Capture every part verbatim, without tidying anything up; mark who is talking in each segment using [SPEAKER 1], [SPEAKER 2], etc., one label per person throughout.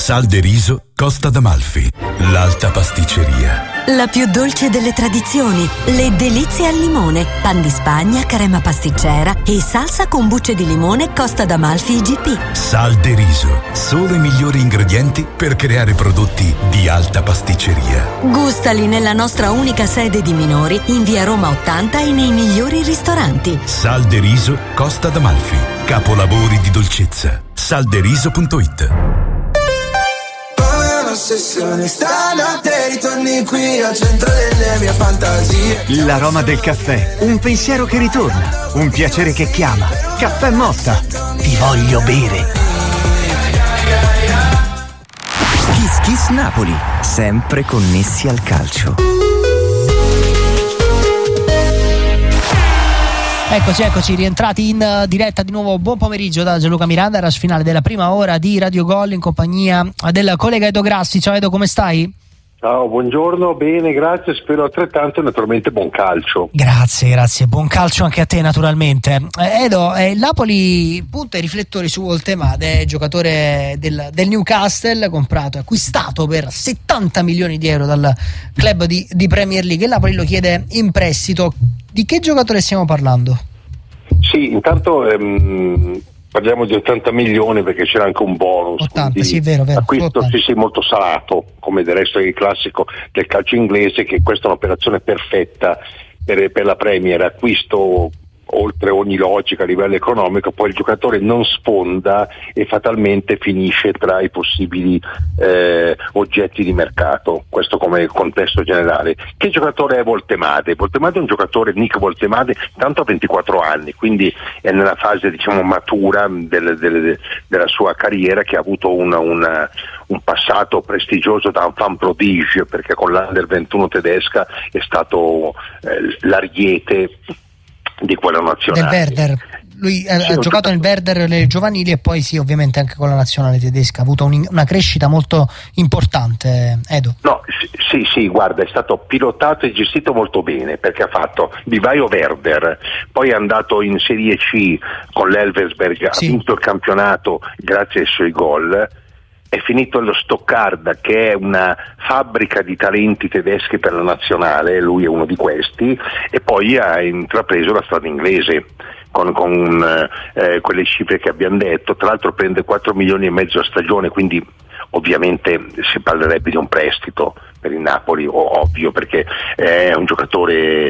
[SPEAKER 1] Sal de riso Costa d'Amalfi. L'alta pasticceria.
[SPEAKER 2] La più dolce delle tradizioni, le delizie al limone, pan di Spagna, crema pasticcera e salsa con bucce di limone Costa d'Amalfi I G P.
[SPEAKER 1] Sal de riso, solo i migliori ingredienti per creare prodotti di alta pasticceria.
[SPEAKER 2] Gustali nella nostra unica sede di Minori, in via Roma ottanta e nei migliori ristoranti.
[SPEAKER 1] Sal de riso Costa d'Amalfi, capolavori di dolcezza. salderiso punto it.
[SPEAKER 3] Ossessione, stanotte ritorni qui al centro delle mie fantasie.
[SPEAKER 4] L'aroma del caffè, un pensiero che ritorna, un piacere che chiama. Caffè Motta, ti voglio bere.
[SPEAKER 5] Kiss Kiss Napoli, sempre connessi al calcio.
[SPEAKER 6] Eccoci, eccoci, rientrati in uh, diretta di nuovo. Buon pomeriggio da Gianluca Miranda, rush finale della prima ora di Radio Gol in compagnia del collega Edo Grassi. Ciao Edo, come stai?
[SPEAKER 7] Ciao, buongiorno, bene, grazie, spero altrettanto e naturalmente buon calcio.
[SPEAKER 6] Grazie, grazie, buon calcio anche a te naturalmente. Eh, Edo, eh, il Napoli punta i riflettori su Voltemade, giocatore del, del Newcastle, comprato e acquistato per settanta milioni di euro dal club di, di Premier League. Il Napoli lo chiede in prestito. Di che giocatore stiamo parlando?
[SPEAKER 7] Sì, intanto ehm, parliamo di ottanta milioni perché c'era anche un bonus.
[SPEAKER 6] ottanta, sì, vero, vero.
[SPEAKER 7] Acquisto sì, sì, molto salato, come del resto è il classico del calcio inglese, che questa è un'operazione perfetta per, per la Premier, acquisto oltre ogni logica a livello economico, poi il giocatore non sfonda e fatalmente finisce tra i possibili eh, oggetti di mercato. Questo come contesto generale. Che giocatore è Voltemade? Voltemade è un giocatore, Nick Voltemade, tanto ha ventiquattro anni, quindi è nella fase diciamo matura del, del, della sua carriera, che ha avuto una, una, un passato prestigioso da un fan prodigio, perché con l'Under ventuno tedesca è stato eh, l'ariete di quella nazionale.
[SPEAKER 6] Del Werder. Lui ha, sì, ha giocato nel Werder le giovanili e poi sì, ovviamente anche con la nazionale tedesca. Ha avuto un, una crescita molto importante, Edo.
[SPEAKER 7] No, sì, sì, guarda, è stato pilotato e gestito molto bene, perché ha fatto vivaio Werder, poi è andato in Serie C con l'Elversberg, sì. Ha vinto il campionato grazie ai suoi gol. È finito allo Stoccarda, che è una fabbrica di talenti tedeschi per la nazionale, lui è uno di questi, e poi ha intrapreso la strada inglese con, con eh, quelle cifre che abbiamo detto. Tra l'altro prende quattro milioni e mezzo a stagione, quindi ovviamente si parlerebbe di un prestito per il Napoli, ovvio, perché è un giocatore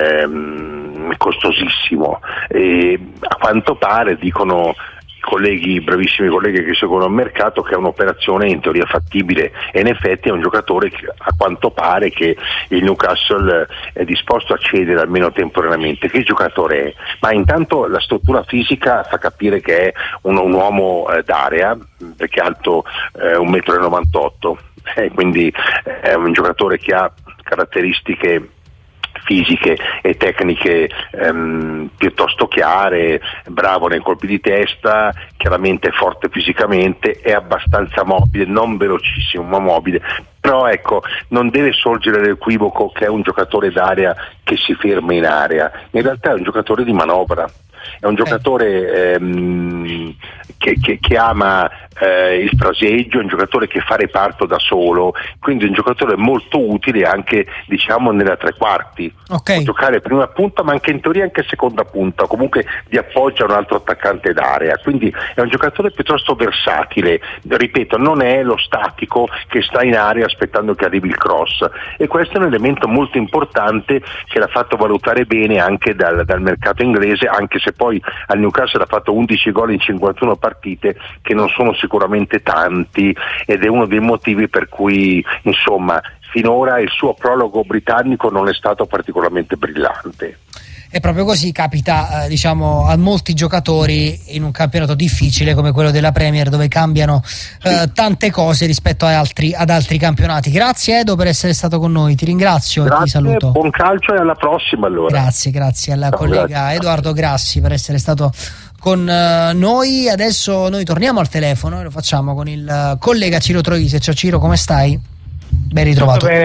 [SPEAKER 7] ehm, costosissimo e a quanto pare dicono colleghi, bravissimi colleghi che seguono il mercato, che è un'operazione in teoria fattibile, e in effetti è un giocatore che, a quanto pare, che il Newcastle è disposto a cedere almeno temporaneamente. Che giocatore è? Ma intanto la struttura fisica fa capire che è un, un uomo eh, d'area, perché è alto eh, uno virgola novantotto m, eh, quindi è un giocatore che ha caratteristiche fisiche e tecniche ehm, piuttosto chiare, bravo nei colpi di testa, chiaramente forte fisicamente, è abbastanza mobile, non velocissimo ma mobile, però ecco, non deve sorgere l'equivoco che è un giocatore d'area che si ferma in area. In realtà è un giocatore di manovra, è un giocatore ehm, che, che, che ama eh, il fraseggio, è un giocatore che fa reparto da solo, quindi è un giocatore molto utile anche diciamo nella tre quarti,
[SPEAKER 6] okay.
[SPEAKER 7] Può giocare prima punta ma anche in teoria anche seconda punta, comunque di appoggio a un altro attaccante d'area, quindi è un giocatore piuttosto versatile, ripeto, non è lo statico che sta in area aspettando che arrivi il cross, e questo è un elemento molto importante che l'ha fatto valutare bene anche dal, dal mercato inglese, anche se poi al Newcastle ha fatto undici gol in cinquantuno partite, che non sono sicuramente tanti, ed è uno dei motivi per cui insomma finora il suo prologo britannico non è stato particolarmente brillante.
[SPEAKER 6] È proprio così, capita eh, diciamo a molti giocatori in un campionato difficile come quello della Premier, dove cambiano eh, sì. tante cose rispetto ad altri, ad altri campionati. Grazie Edo per essere stato con noi, ti ringrazio.
[SPEAKER 7] Grazie,
[SPEAKER 6] e ti saluto.
[SPEAKER 7] Buon calcio e alla prossima allora.
[SPEAKER 6] Grazie, grazie alla
[SPEAKER 7] no,
[SPEAKER 6] collega
[SPEAKER 7] grazie.
[SPEAKER 6] Edoardo Grassi per essere stato con uh, noi. Adesso noi torniamo al telefono e lo facciamo con il uh, collega Ciro Troise. Ciao Ciro, come stai? Ben ritrovato.
[SPEAKER 8] Tutto bene.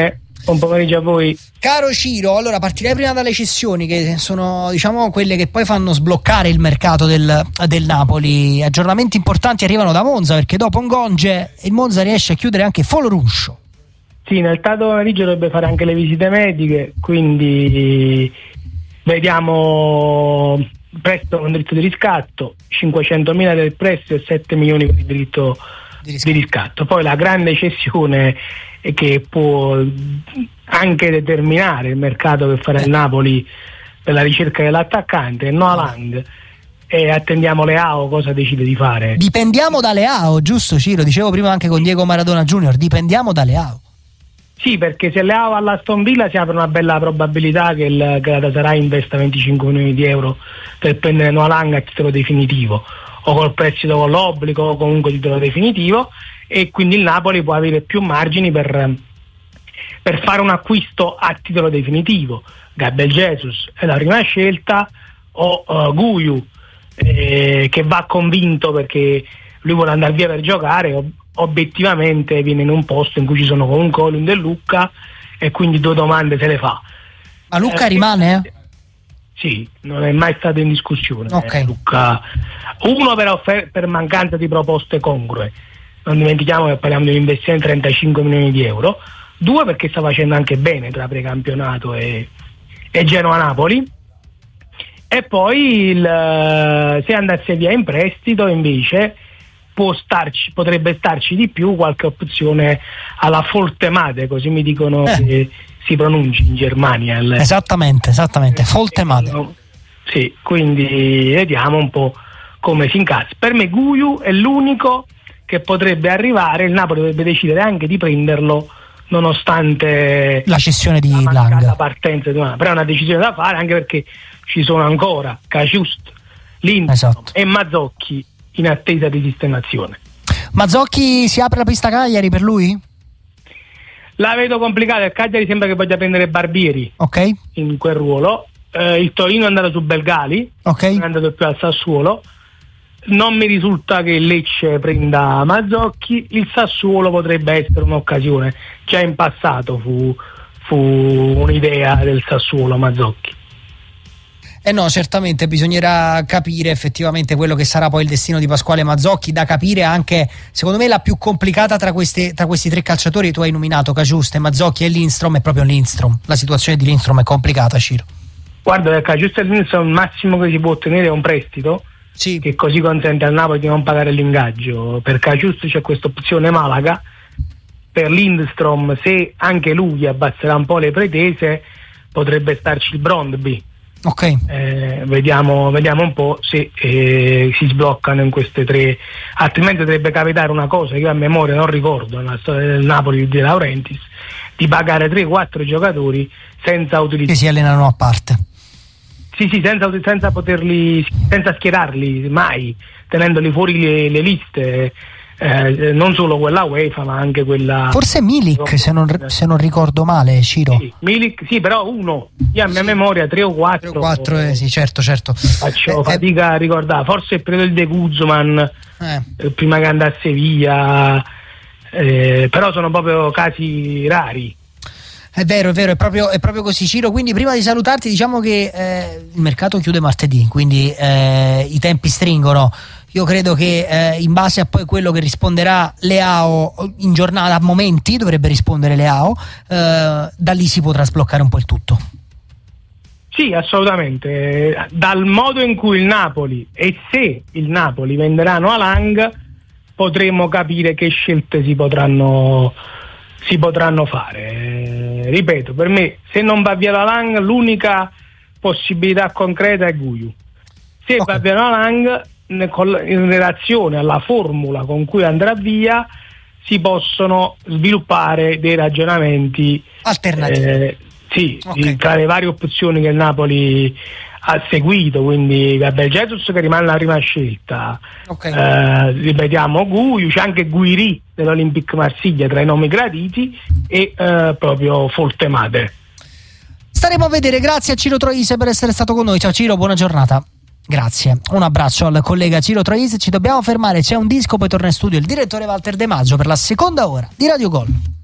[SPEAKER 8] Buon pomeriggio a voi.
[SPEAKER 6] Caro Ciro, allora partirei prima dalle cessioni, che sono, diciamo, quelle che poi fanno sbloccare il mercato del, del Napoli. Aggiornamenti importanti arrivano da Monza, perché dopo Ngonge il Monza riesce a chiudere anche Foloruscio.
[SPEAKER 8] Sì, nel tardo pomeriggio dovrebbe fare anche le visite mediche, quindi vediamo presto un diritto di riscatto, cinquecentomila del prestito e sette milioni per il diritto di riscatto. di riscatto. Poi la grande cessione che può anche determinare il mercato che farà il Napoli per la ricerca dell'attaccante è Noah Lang, e attendiamo Leao cosa decide di fare.
[SPEAKER 6] Dipendiamo da Leao, giusto Ciro? Dicevo prima anche con Diego Maradona Junior, dipendiamo da Leao.
[SPEAKER 8] Sì, perché se Leao all'Aston Villa si apre una bella probabilità che il Galatasaray investa venticinque milioni di euro per prendere Noah Lang a titolo definitivo, o col prestito con l'obbligo, o comunque titolo definitivo, e quindi il Napoli può avere più margini per, per fare un acquisto a titolo definitivo. Gabriel Jesus è la prima scelta, o uh, Guiu eh, che va convinto perché lui vuole andare via per giocare, ob- obiettivamente viene in un posto in cui ci sono comunque Haaland e Lucca, e quindi due domande se le fa.
[SPEAKER 6] Ma Lucca eh, rimane? Eh?
[SPEAKER 8] Sì, non è mai stato in discussione.
[SPEAKER 6] Okay.
[SPEAKER 8] Eh, Lucca, uno per, offer- per mancanza di proposte congrue, non dimentichiamo che parliamo di un'investizione di trentacinque milioni di euro, due perché sta facendo anche bene tra precampionato e, e Genoa-Napoli, e poi il, se andasse via in prestito invece può starci, potrebbe starci di più qualche opzione alla Foltemade, così mi dicono eh. che si pronunci in Germania. Il,
[SPEAKER 6] esattamente, esattamente, Foltemade.
[SPEAKER 8] Eh, sì, quindi vediamo un po' come si incazza. Per me Guiu è l'unico che potrebbe arrivare, il Napoli dovrebbe decidere anche di prenderlo nonostante
[SPEAKER 6] la cessione di Lang,
[SPEAKER 8] la partenza di una, però è una decisione da fare, anche perché ci sono ancora Caciust, Lindstrom esatto. e Mazzocchi in attesa di sistemazione.
[SPEAKER 6] Mazzocchi, si apre la pista Cagliari per lui?
[SPEAKER 8] La vedo complicata, il Cagliari sembra che voglia prendere Barbieri
[SPEAKER 6] okay.
[SPEAKER 8] in quel ruolo, eh, il Torino è andato su Belgali,
[SPEAKER 6] okay.
[SPEAKER 8] non è andato più al Sassuolo. Non mi risulta che il Lecce prenda Mazzocchi, il Sassuolo potrebbe essere un'occasione, già in passato fu, fu un'idea del Sassuolo Mazzocchi.
[SPEAKER 6] Eh no, certamente bisognerà capire effettivamente quello che sarà poi il destino di Pasquale Mazzocchi, da capire anche, secondo me la più complicata tra, queste, tra questi tre calciatori. Tu hai nominato Caciuste, Mazzocchi e Lindstrom, è proprio Lindstrom, la situazione di Lindstrom è complicata, Ciro.
[SPEAKER 8] Guarda, per Caciuste e Lindstrom il massimo che si può ottenere è un prestito, sì. che così consente al Napoli di non pagare l'ingaggio. Per Caciuste c'è questa opzione Malaga, per Lindstrom se anche lui abbasserà un po' le pretese potrebbe starci il Brondby.
[SPEAKER 6] Okay.
[SPEAKER 8] Eh, vediamo, vediamo un po' se eh, si sbloccano in queste tre, altrimenti dovrebbe capitare una cosa che io a memoria non ricordo nella storia del Napoli di De Laurentiis, di pagare tre quattro giocatori senza utilizzare,
[SPEAKER 6] che si allenano a parte.
[SPEAKER 8] Sì, sì, senza, senza poterli, senza schierarli mai, tenendoli fuori le, le liste, eh, non solo quella UEFA ma anche quella.
[SPEAKER 6] Forse Milik, se non, se non ricordo male, Ciro.
[SPEAKER 8] Sì, Milik, sì, però uno, io a mia sì. memoria tre o quattro.
[SPEAKER 6] tre o quattro, eh, sì, certo, certo.
[SPEAKER 8] Faccio eh, fatica eh, a ricordare, forse il periodo del De Guzman, eh. prima che andasse via, eh, però sono proprio casi rari.
[SPEAKER 6] È vero, è vero, è proprio, è proprio così, Ciro. Quindi prima di salutarti diciamo che eh, il mercato chiude martedì, quindi eh, i tempi stringono. Io credo che eh, in base a poi quello che risponderà Leao in giornata, a momenti dovrebbe rispondere Leao, eh, da lì si potrà sbloccare un po' il tutto.
[SPEAKER 8] Sì, assolutamente. Dal modo in cui il Napoli, e se il Napoli venderà Noah Lang, potremo capire che scelte si potranno si potranno fare. Eh, ripeto, per me se non va via la Lang l'unica possibilità concreta è Guiu. Se okay. va via la Lang, in relazione alla formula con cui andrà via si possono sviluppare dei ragionamenti
[SPEAKER 6] alternativi,
[SPEAKER 8] eh, sì,
[SPEAKER 6] okay.
[SPEAKER 8] tra le varie opzioni che il Napoli ha seguito, quindi Gabriel Jesus che rimane la prima scelta,
[SPEAKER 6] okay.
[SPEAKER 8] eh, ripetiamo Guiu, c'è anche Guiri dell'Olympique Marsiglia tra i nomi graditi e eh, proprio Foltemade.
[SPEAKER 6] Staremo a vedere. Grazie a Ciro Troise per essere stato con noi. Ciao Ciro, buona giornata. Grazie, un abbraccio al collega Ciro Troise. Ci dobbiamo fermare, c'è un disco, poi torna in studio il direttore Walter De Maggio per la seconda ora di Radio Gol.